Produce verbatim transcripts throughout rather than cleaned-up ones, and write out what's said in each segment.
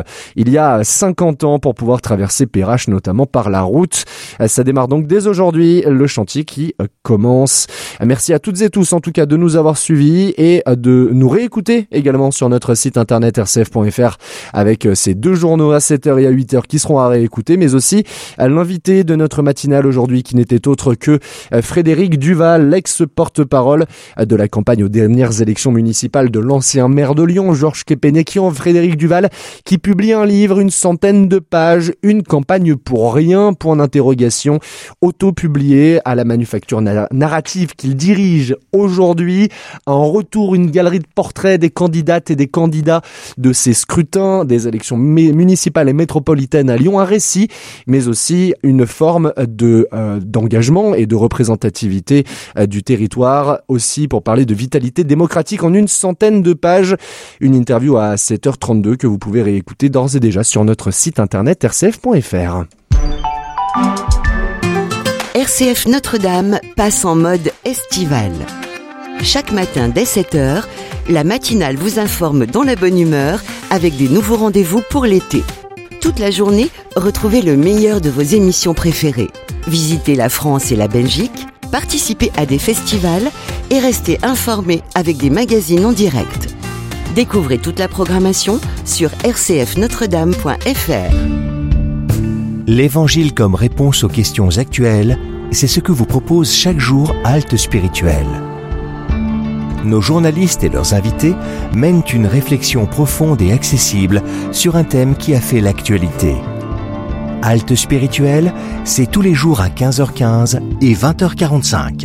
il y a cinquante ans pour pouvoir traverser Perrache, notamment par la route. Ça démarre donc dès aujourd'hui, le chantier qui commence. Merci à toutes et tous, en tout cas, de nous avoir suivis et de nous réécouter également sur notre site internet r c f point f r avec ces deux journaux à sept heures et à huit heures qui seront à réécouter, mais aussi à l'invité de notre matinale aujourd'hui qui n'était autre que Frédéric Duval, l'ex-porte-parole de la campagne aux dernières élections municipales de l'ancien maire de Lyon, Georges Képénékian. Frédéric Duval qui publie un livre, une centaine de pages, une campagne pour rien, point d'interrogation, auto-publié à la manufacture na- narrative qu'il dirige aujourd'hui. En retour, une galerie de portraits des candidates et des candidats de ces scrutins des élections municipales et métropolitaines à Lyon, un récit, mais aussi une forme de euh, d'engagement et de représentativité euh, du territoire, aussi pour parler de vitalité démocratique en une centaine de pages. Une interview à sept heures trente-deux que vous pouvez réécouter d'ores et déjà sur notre site internet r c f point f r. R C F Notre-Dame passe en mode estival. Chaque matin dès sept heures, la matinale vous informe dans la bonne humeur avec des nouveaux rendez-vous pour l'été. Toute la journée, retrouvez le meilleur de vos émissions préférées. Visitez la France et la Belgique, participez à des festivals et restez informés avec des magazines en direct. Découvrez toute la programmation sur r c f notre dame point f r. L'Évangile comme réponse aux questions actuelles, c'est ce que vous propose chaque jour Halte Spirituelle. Nos journalistes et leurs invités mènent une réflexion profonde et accessible sur un thème qui a fait l'actualité. Halte Spirituelle, c'est tous les jours à quinze heures quinze et vingt heures quarante-cinq.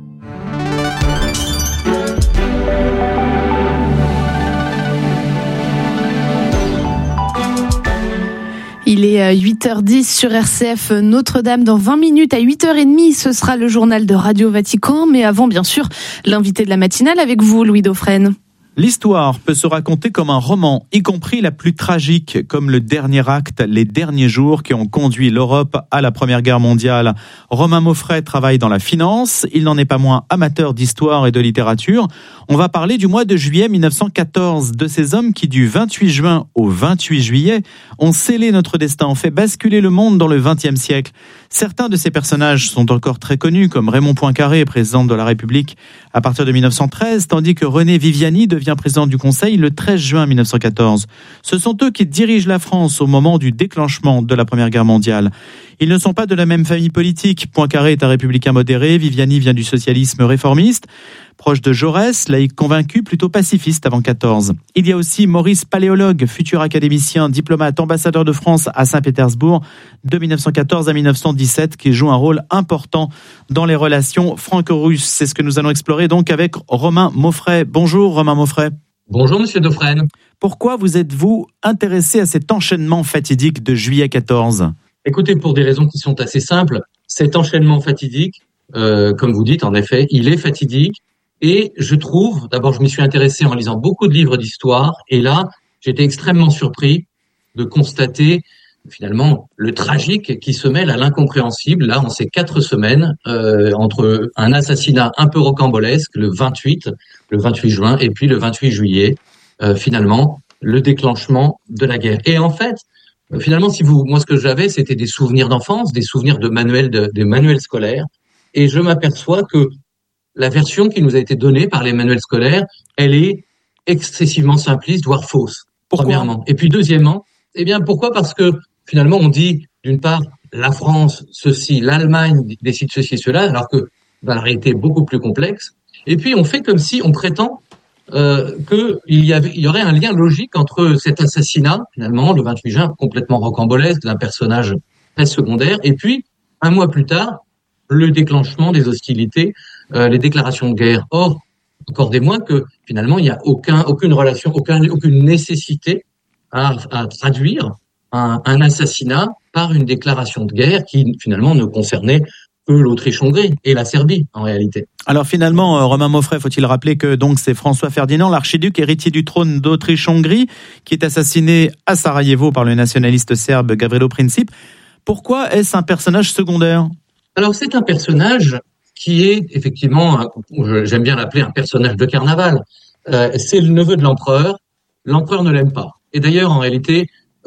Il est huit heures dix sur R C F Notre-Dame. Dans vingt minutes, à huit heures trente, ce sera le journal de Radio Vatican. Mais avant, bien sûr, l'invité de la matinale avec vous, Louis Dauphren. L'histoire peut se raconter comme un roman, y compris la plus tragique, comme le dernier acte, les derniers jours qui ont conduit l'Europe à la Première Guerre mondiale. Romain Mauffret travaille dans la finance, il n'en est pas moins amateur d'histoire et de littérature. On va parler du mois de juillet mille neuf cent quatorze, de ces hommes qui du vingt-huit juin au vingt-huit juillet ont scellé notre destin, ont fait basculer le monde dans le vingtième siècle. Certains de ces personnages sont encore très connus, comme Raymond Poincaré, président de la République à partir de mille neuf cent treize, tandis que René Viviani devient président du Conseil le treize juin mille neuf cent quatorze. Ce sont eux qui dirigent la France au moment du déclenchement de la Première Guerre mondiale. Ils ne sont pas de la même famille politique. Poincaré est un républicain modéré, Viviani vient du socialisme réformiste, proche de Jaurès, laïc convaincu, plutôt pacifiste avant quatorze. Il y a aussi Maurice Paléologue, futur académicien, diplomate, ambassadeur de France à Saint-Pétersbourg de mille neuf cent quatorze à mille neuf cent dix-sept, qui joue un rôle important dans les relations franco-russes. C'est ce que nous allons explorer donc avec Romain Mauffret. Bonjour Romain Mauffret. Bonjour Monsieur Dauphren. Pourquoi vous êtes-vous intéressé à cet enchaînement fatidique de juillet quatorze ? Écoutez, pour des raisons qui sont assez simples, cet enchaînement fatidique, euh, comme vous dites, en effet, il est fatidique. Et je trouve, d'abord, je m'y suis intéressé en lisant beaucoup de livres d'histoire, et là, j'étais extrêmement surpris de constater, finalement, le tragique qui se mêle à l'incompréhensible, là, en ces quatre semaines, euh, entre un assassinat un peu rocambolesque, le vingt-huit, le vingt-huit juin, et puis le vingt-huit juillet, euh, finalement, le déclenchement de la guerre. Et en fait, euh, finalement, si vous, moi, ce que j'avais, c'était des souvenirs d'enfance, des souvenirs de manuels, de, des manuels scolaires, et je m'aperçois que la version qui nous a été donnée par les manuels scolaires, elle est excessivement simpliste, voire fausse, Pourquoi ? premièrement. Et puis deuxièmement, eh bien pourquoi ? Parce que finalement on dit d'une part la France ceci, l'Allemagne décide ceci et cela, alors que ben, la réalité est beaucoup plus complexe. Et puis on fait comme si on prétend euh, qu'il y avait, il y aurait un lien logique entre cet assassinat, finalement le vingt-huit juin, complètement rocambolesque d'un personnage très secondaire, et puis un mois plus tard, le déclenchement des hostilités, euh, les déclarations de guerre. Or, accordez-moi que finalement, il n'y a aucun, aucune relation, aucun, aucune nécessité à, à traduire un, un assassinat par une déclaration de guerre qui finalement ne concernait que l'Autriche-Hongrie et la Serbie en réalité. Alors finalement, euh, Romain Mauffret, faut-il rappeler que donc c'est François Ferdinand, l'archiduc héritier du trône d'Autriche-Hongrie, qui est assassiné à Sarajevo par le nationaliste serbe Gavrilo Princip. Pourquoi est-ce un personnage secondaire ? Alors c'est un personnage qui est effectivement, un, j'aime bien l'appeler un personnage de carnaval. Euh, c'est le neveu de l'empereur. L'empereur ne l'aime pas. Et d'ailleurs, en réalité,